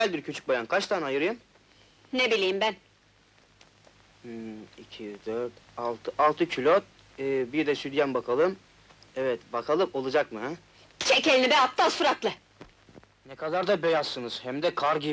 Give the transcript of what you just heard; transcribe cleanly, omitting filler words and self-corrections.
Güzeldir küçük bayan, kaç tane ayırayım? Ne bileyim ben. 2, 4, 6 kilo. Bir de sütyen bakalım. Evet, bakalım olacak mı ha? Çek elini be aptal suratlı! Ne kadar da beyazsınız, hem de kar gibi.